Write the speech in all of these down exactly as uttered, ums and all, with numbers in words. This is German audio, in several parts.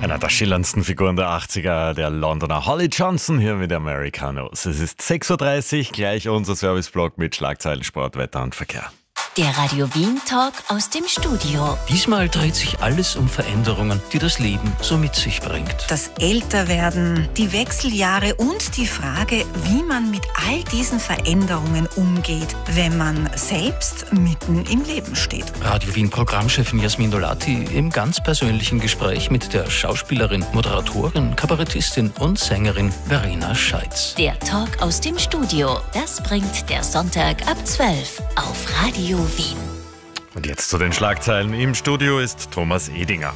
Einer der schillerndsten Figuren der achtziger, der Londoner Holly Johnson hier mit Americanos. Es ist sechs Uhr dreißig, gleich unser Serviceblock mit Schlagzeilen, Sport, Wetter und Verkehr. Der Radio Wien Talk aus dem Studio. Diesmal dreht sich alles um Veränderungen, die das Leben so mit sich bringt. Das Älterwerden, die Wechseljahre und die Frage, wie man mit all diesen Veränderungen umgeht, wenn man selbst mitten im Leben steht. Radio Wien Programmchefin Jasmin Dolati im ganz persönlichen Gespräch mit der Schauspielerin, Moderatorin, Kabarettistin und Sängerin Verena Scheitz. Der Talk aus dem Studio, das bringt der Sonntag ab zwölf auf Radio Wien. Und jetzt zu den Schlagzeilen. Im Studio ist Thomas Edinger.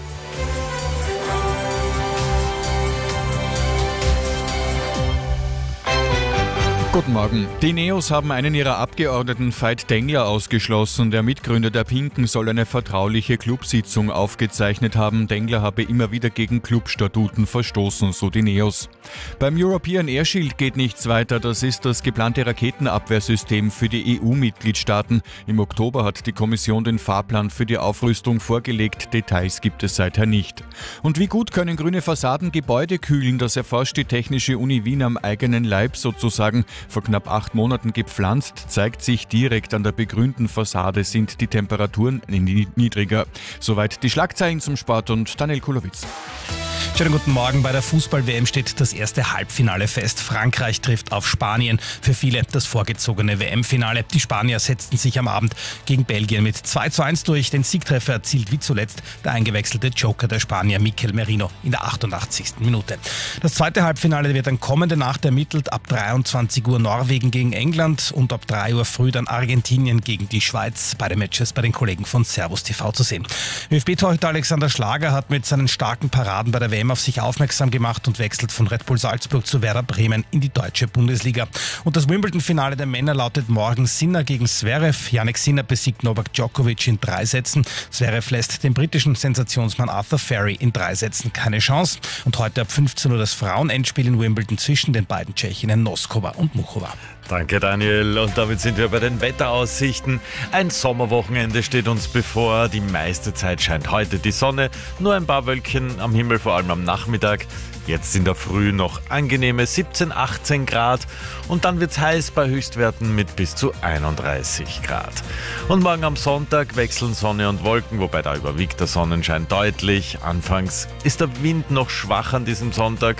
Guten Morgen. Die Neos haben einen ihrer Abgeordneten, Veit Dengler, ausgeschlossen. Der Mitgründer der Pinken soll eine vertrauliche Clubsitzung aufgezeichnet haben. Dengler habe immer wieder gegen Clubstatuten verstoßen, so die Neos. Beim European Air Shield geht nichts weiter. Das ist das geplante Raketenabwehrsystem für die E U-Mitgliedstaaten. Im Oktober hat die Kommission den Fahrplan für die Aufrüstung vorgelegt. Details gibt es seither nicht. Und wie gut können grüne Fassaden Gebäude kühlen? Das erforscht die Technische Uni Wien am eigenen Leib sozusagen. Vor knapp acht Monaten gepflanzt, zeigt sich direkt an der begrünten Fassade sind die Temperaturen niedriger. Soweit die Schlagzeilen zum Sport und Daniel Kulowitz. Schönen guten Morgen. Bei der Fußball-W M steht das erste Halbfinale fest. Frankreich trifft auf Spanien. Für viele das vorgezogene W M-Finale. Die Spanier setzten sich am Abend gegen Belgien mit zwei zu eins durch. Den Siegtreffer erzielt wie zuletzt der eingewechselte Joker der Spanier Mikel Merino in der achtundachtzigsten Minute. Das zweite Halbfinale wird dann kommende Nacht ermittelt. Ab dreiundzwanzig Uhr Norwegen gegen England und ab drei Uhr früh dann Argentinien gegen die Schweiz. Beide Matches bei den Kollegen von Servus T V zu sehen. Ö F B-Torhüter Alexander Schlager hat mit seinen starken Paraden bei der W M auf sich aufmerksam gemacht und wechselt von Red Bull Salzburg zu Werder Bremen in die deutsche Bundesliga. Und das Wimbledon-Finale der Männer lautet morgen Sinner gegen Zverev. Jannik Sinner besiegt Novak Djokovic in drei Sätzen. Zverev lässt dem britischen Sensationsmann Arthur Ferry in drei Sätzen keine Chance. Und heute ab fünfzehn Uhr das Frauenendspiel in Wimbledon zwischen den beiden Tschechinnen Noskova und Muchova. Danke, Daniel. Und damit sind wir bei den Wetteraussichten. Ein Sommerwochenende steht uns bevor. Die meiste Zeit scheint heute die Sonne. Nur ein paar Wölkchen am Himmel, vor allem am Nachmittag. Jetzt in der Früh noch angenehme siebzehn, achtzehn Grad. Und dann wird's heiß bei Höchstwerten mit bis zu einunddreißig Grad. Und morgen am Sonntag wechseln Sonne und Wolken, wobei da überwiegt der Sonnenschein deutlich. Anfangs ist der Wind noch schwach an diesem Sonntag.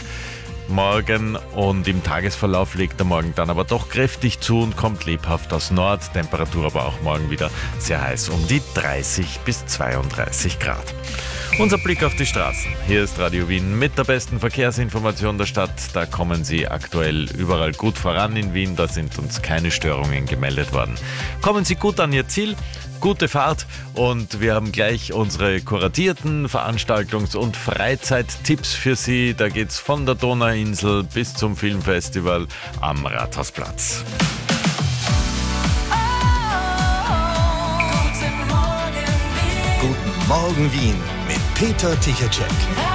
Morgen und im Tagesverlauf legt der Morgen dann aber doch kräftig zu und kommt lebhaft aus Nord. Temperatur aber auch morgen wieder sehr heiß, um die dreißig bis zweiunddreißig Grad. Unser Blick auf die Straßen. Hier ist Radio Wien mit der besten Verkehrsinformation der Stadt. Da kommen Sie aktuell überall gut voran in Wien. Da sind uns keine Störungen gemeldet worden. Kommen Sie gut an Ihr Ziel. Gute Fahrt und wir haben gleich unsere kuratierten Veranstaltungs- und Freizeittipps für Sie. Da geht's von der Donauinsel bis zum Filmfestival am Rathausplatz. Guten Morgen Wien mit Peter Tichatschek.